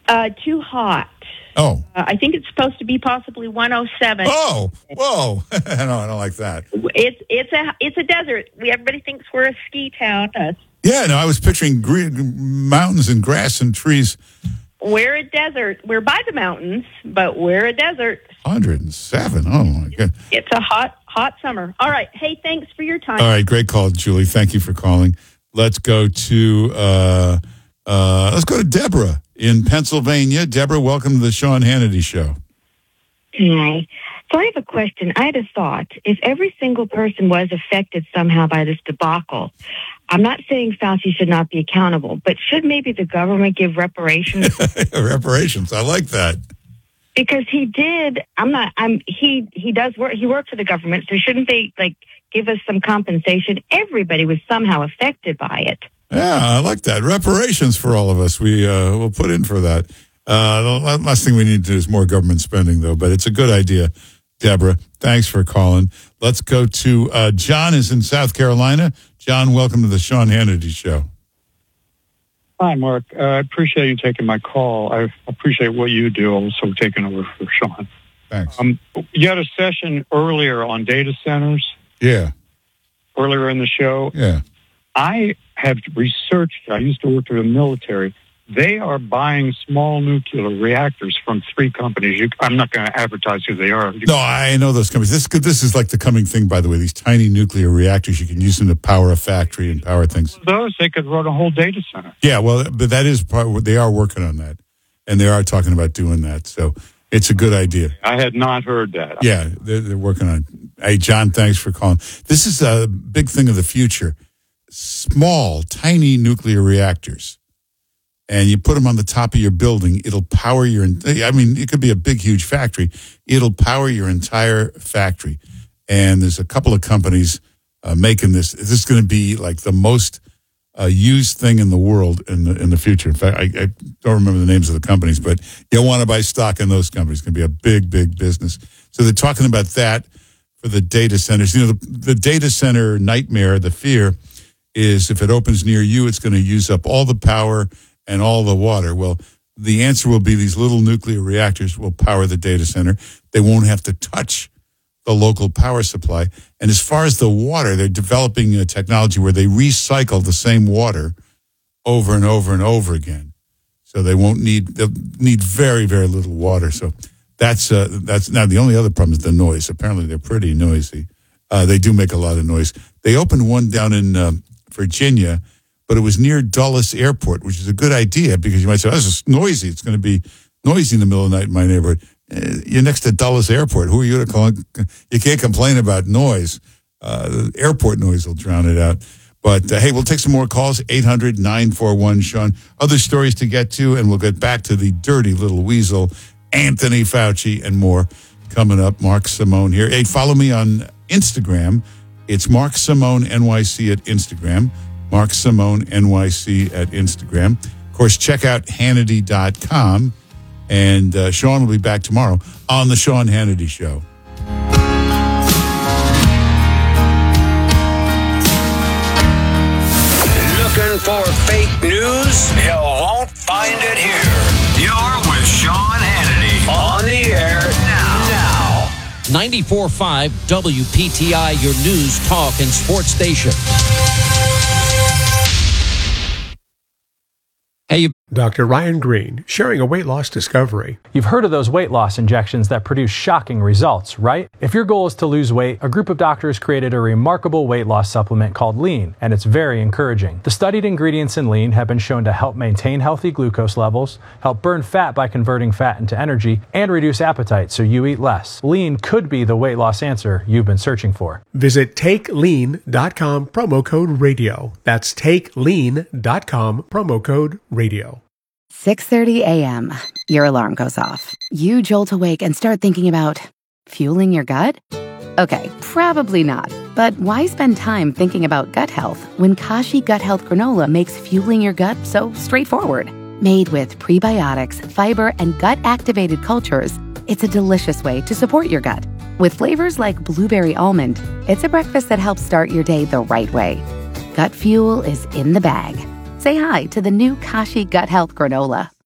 Too hot. Oh. I think it's supposed to be possibly 107. Oh, whoa. I don't like that. It's a desert. Everybody thinks we're a ski town. Yeah, no, I was picturing green mountains and grass and trees. We're a desert. We're by the mountains, but we're a desert. 107. Oh, my God. It's a hot summer. All right. Hey, thanks for your time. All right, great call, Julie. Thank you for calling. Let's go to Deborah in Pennsylvania. Deborah, welcome to the Sean Hannity Show. Hi. So I have a question. I had a thought. If every single person was affected somehow by this debacle, I'm not saying Fauci should not be accountable, but should maybe the government give reparations? Reparations. I like that. Because he did. He does work. He works for the government. So shouldn't they give us some compensation? Everybody was somehow affected by it. Yeah, I like that. Reparations for all of us. We'll put in for that. The last thing we need to do is more government spending, though. But it's a good idea, Deborah. Thanks for calling. Let's go to John is in South Carolina. John, welcome to the Sean Hannity Show. Hi, Mark. I appreciate you taking my call. I appreciate what you do, also taking over for Sean. Thanks. You had a session earlier on data centers. Yeah. Earlier in the show. Yeah. I have researched. I used to work for the military. They are buying small nuclear reactors from 3 companies. I'm not going to advertise who they are. No, I know those companies. This is like the coming thing, by the way. These tiny nuclear reactors, you can use them to power a factory and power things. Those, they could run a whole data center. Yeah, well, but that is part. They are working on that, and they are talking about doing that. So it's a good idea. I had not heard that. Yeah, they're working on it. Hey, John, thanks for calling. This is a big thing of the future. Small, tiny nuclear reactors. And you put them on the top of your building, it'll power it could be a big, huge factory. It'll power your entire factory. And there's a couple of companies making this. This is going to be like the most used thing in the world in the future. In fact, I don't remember the names of the companies, but you'll want to buy stock in those companies. It's going to be a big, big business. So they're talking about that for the data centers. You know, the data center nightmare, the fear is if it opens near you, it's going to use up all the power and all the water. Well, the answer will be these little nuclear reactors will power the data center. They won't have to touch the local power supply. And as far as the water, they're developing a technology where they recycle the same water over and over and over again. So they'll need very, very little water. So that's now the only other problem is the noise. Apparently they're pretty noisy. They do make a lot of noise. They opened one down in Virginia, but it was near Dulles Airport, which is a good idea because you might say, oh, this is noisy. It's going to be noisy in the middle of the night in my neighborhood. You're next to Dulles Airport. Who are you to call? You can't complain about noise. The airport noise will drown it out. But, hey, we'll take some more calls, 800-941-SEAN. Other stories to get to, and we'll get back to the dirty little weasel, Anthony Fauci, and more coming up. Mark Simone here. Hey, follow me on Instagram. It's Mark Simone NYC at Instagram. Mark Simone NYC at Instagram. Of course, check out Hannity.com. And Sean will be back tomorrow on the Sean Hannity Show. Looking for fake news? You won't find it here. You're with Sean Hannity on the air now. 94.5 WPTI, your news, talk, and sports station. Hey, Dr. Ryan Green, sharing a weight loss discovery. You've heard of those weight loss injections that produce shocking results, right? If your goal is to lose weight, a group of doctors created a remarkable weight loss supplement called Lean, and it's very encouraging. The studied ingredients in Lean have been shown to help maintain healthy glucose levels, help burn fat by converting fat into energy, and reduce appetite so you eat less. Lean could be the weight loss answer you've been searching for. Visit TakeLean.com, promo code radio. That's TakeLean.com, promo code radio. 6:30 a.m. Your alarm goes off. You jolt awake and start thinking about fueling your gut? Okay, probably not. But why spend time thinking about gut health when Kashi Gut Health Granola makes fueling your gut so straightforward? Made with prebiotics, fiber, and gut-activated cultures, it's a delicious way to support your gut. With flavors like blueberry almond, it's a breakfast that helps start your day the right way. Gut fuel is in the bag. Say hi to the new Kashi Gut Health Granola.